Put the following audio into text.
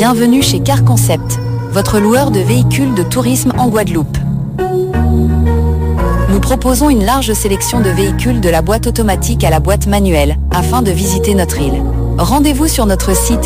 Bienvenue chez Car Concept, votre loueur de véhicules de tourisme en Guadeloupe. Nous proposons une large sélection de véhicules de la boîte automatique à la boîte manuelle, afin de visiter notre île. Rendez-vous sur notre site